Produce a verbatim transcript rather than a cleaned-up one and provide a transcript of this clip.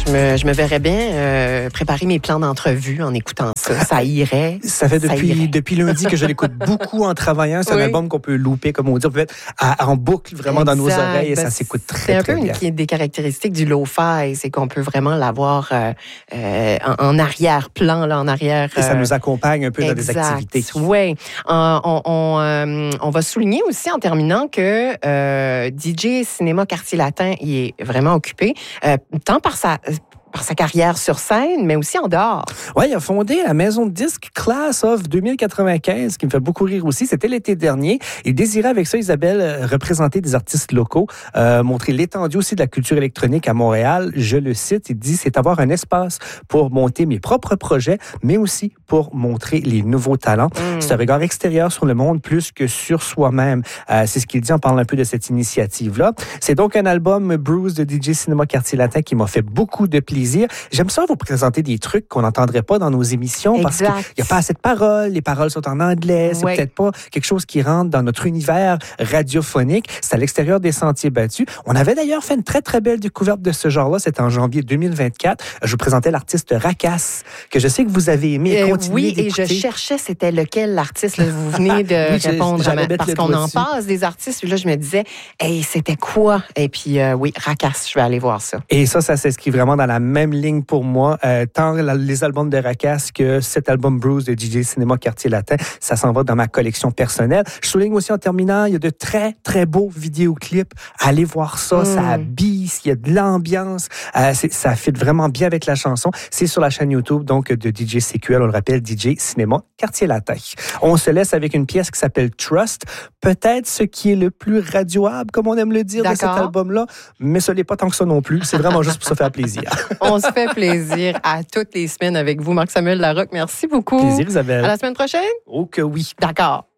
Je me, je me verrais bien euh, préparer mes plans d'entrevue en écoutant ça. Ça irait. Ça fait depuis, ça depuis lundi que je l'écoute beaucoup en travaillant. C'est oui. un album qu'on peut louper, comme on dit. On peut être à, en boucle vraiment exact. Dans nos oreilles et ben, ça s'écoute très, très bien. C'est un peu une des caractéristiques du lo-fi, c'est qu'on peut vraiment l'avoir euh, euh, en, en arrière-plan, là, en arrière. Et ça nous accompagne un peu exact. Dans des activités. Oui. Euh, on, on, euh, on va souligner aussi en terminant que euh, D J Cinéma Quartier Latin, il est vraiment occupé, euh, tant par sa... par sa carrière sur scène, mais aussi en dehors. Oui, il a fondé la maison de disques Class of deux mille quatre-vingt-quinze, qui me fait beaucoup rire aussi. C'était l'été dernier. Il désirait avec ça, Isabelle, représenter des artistes locaux, euh, montrer l'étendue aussi de la culture électronique à Montréal. Je le cite, il dit, c'est avoir un espace pour monter mes propres projets, mais aussi pour montrer les nouveaux talents. Mm. C'est un regard extérieur sur le monde plus que sur soi-même. Euh, c'est ce qu'il dit en parlant un peu de cette initiative-là. C'est donc un album Bruce de D J Cinéma Quartier Latin qui m'a fait beaucoup de plaisir. J'aime ça vous présenter des trucs qu'on n'entendrait pas dans nos émissions exact. Parce qu'il n'y a pas assez de paroles, les paroles sont en anglais, c'est oui. peut-être pas quelque chose qui rentre dans notre univers radiophonique, c'est à l'extérieur des sentiers battus. On avait d'ailleurs fait une très très belle découverte de ce genre-là, c'était en janvier deux mille vingt-quatre. Je vous présentais l'artiste Rakas, que je sais que vous avez aimé et euh, oui, d'écouter. Et je cherchais c'était lequel l'artiste, là, vous venez de oui, répondre à ma... parce qu'on en passe des artistes, puis là je me disais, hey, c'était quoi? Et puis euh, oui, Rakas, je vais aller voir ça. Et ça, ça s'inscrit vraiment dans la même ligne pour moi, euh, tant la, les albums de Rakas que cet album Bruce de D J Cinéma Quartier Latin, ça s'en va dans ma collection personnelle. Je souligne aussi en terminant, il y a de très, très beaux vidéoclips. Allez voir ça, mm. ça habille, il y a de l'ambiance, euh, c'est, ça fit vraiment bien avec la chanson. C'est sur la chaîne YouTube donc de D J C Q L, on le rappelle, D J Cinéma Quartier Latin. On se laisse avec une pièce qui s'appelle Trust, peut-être ce qui est le plus radioable, comme on aime le dire, D'accord. de cet album-là, mais ce n'est pas tant que ça non plus, c'est vraiment juste pour se faire plaisir. On se fait plaisir à toutes les semaines avec vous, Marc-Samuel Larocque. Merci beaucoup. Plaisir, Isabelle. À la semaine prochaine? Oh que oui. D'accord.